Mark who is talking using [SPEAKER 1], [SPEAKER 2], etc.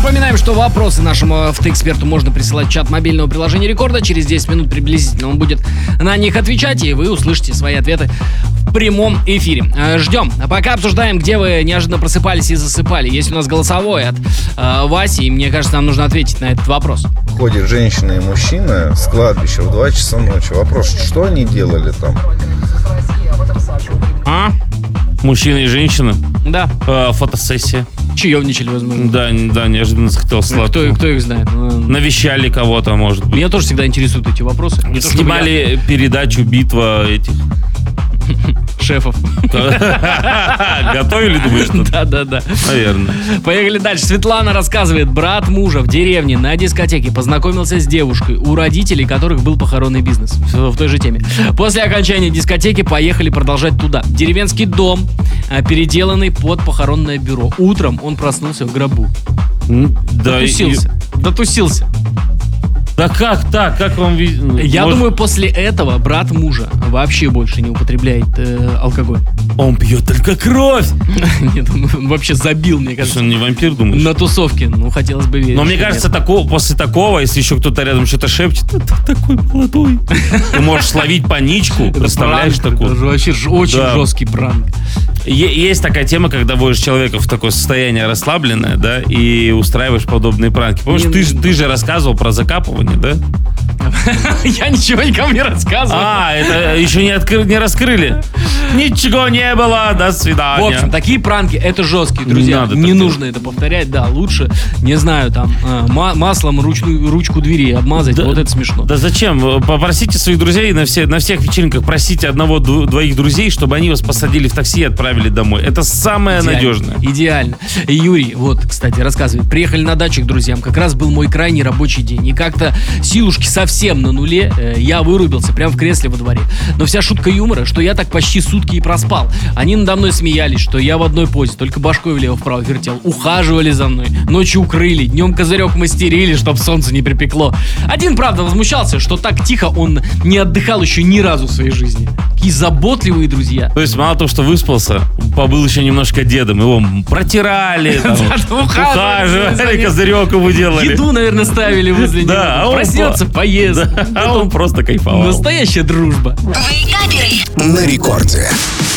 [SPEAKER 1] Напоминаем, что вопросы нашему автоэксперту можно присылать в чат мобильного приложения Рекорда. Через 10 минут приблизительно он будет на них отвечать, и вы услышите свои ответы в прямом эфире. Ждем. А пока обсуждаем, где вы неожиданно просыпались и засыпали. Есть у нас голосовой от Васи, и мне кажется, нам нужно ответить на этот вопрос.
[SPEAKER 2] Ходят женщина и мужчина с кладбища в 2 часа ночи. Вопрос, что они делали там?
[SPEAKER 3] Мужчина и женщина?
[SPEAKER 1] Да.
[SPEAKER 3] Фотосессия.
[SPEAKER 1] Чаевничали, возможно.
[SPEAKER 3] Да, неожиданно захотел сладкого.
[SPEAKER 1] Кто их знает?
[SPEAKER 3] Навещали кого-то, может быть.
[SPEAKER 1] Меня тоже всегда интересуют эти вопросы.
[SPEAKER 3] Снимали передачу «Битва» этих...
[SPEAKER 1] шефов.
[SPEAKER 3] Готовили, думаешь?
[SPEAKER 1] Да.
[SPEAKER 3] Наверное.
[SPEAKER 1] Поехали дальше. Светлана рассказывает. Брат мужа в деревне на дискотеке познакомился с девушкой, у родителей которых был похоронный бизнес. В той же теме. После окончания дискотеки поехали продолжать туда. Деревенский дом, переделанный под похоронное бюро. Утром он проснулся в гробу. Дотусился.
[SPEAKER 3] Да как так? Как вам видно?
[SPEAKER 1] Я думаю, после этого брат мужа вообще больше не употребляет алкоголь.
[SPEAKER 3] Он пьет только кровь.
[SPEAKER 1] Нет, он вообще забил, мне кажется.
[SPEAKER 3] Он не вампир, думаешь?
[SPEAKER 1] На тусовке, хотелось бы верить.
[SPEAKER 3] Но мне кажется, после такого, если еще кто-то рядом что-то шепчет, ты такой молодой. Ты можешь словить паничку, представляешь такую?
[SPEAKER 1] Это же вообще очень жесткий пранк.
[SPEAKER 3] Есть такая тема, когда вводишь человека в такое состояние расслабленное, да, и устраиваешь подобные пранки. Помнишь, ты же рассказывал про закапывание, да?
[SPEAKER 1] Я ничего никому не рассказывал.
[SPEAKER 3] Это еще не раскрыли. Ничего не было, до свидания.
[SPEAKER 1] В общем, такие пранки, это жесткие, друзья. Не нужно это повторять, да, лучше, не знаю, там, маслом ручку двери обмазать, вот это смешно.
[SPEAKER 3] Да зачем? Попросите своих друзей на всех вечеринках, просите одного-двоих друзей, чтобы они вас посадили в такси и отправили домой. Это самое надежное.
[SPEAKER 1] Идеально. Юрий, кстати, рассказывает. Приехали на дачу к друзьям, как раз был мой крайний рабочий день. И как-то силушки совсем на нуле, я вырубился прямо в кресле во дворе. Но вся шутка юмора, что я так почти сутки и проспал. Они надо мной смеялись, что я в одной позе, только башкой влево-вправо вертел. Ухаживали за мной, ночью укрыли, днем козырек мастерили, чтоб солнце не припекло. Один, правда, возмущался, что так тихо он не отдыхал еще ни разу в своей жизни. Какие заботливые друзья.
[SPEAKER 3] То есть мало того, что выспался, побыл еще немножко дедом. Его протирали, ухаживали, козырек ему делали.
[SPEAKER 1] Еду, наверное, ставили возле него. Проснется, поест.
[SPEAKER 3] А он просто кайфовал.
[SPEAKER 1] Настоящая дружба.
[SPEAKER 4] На рекорде.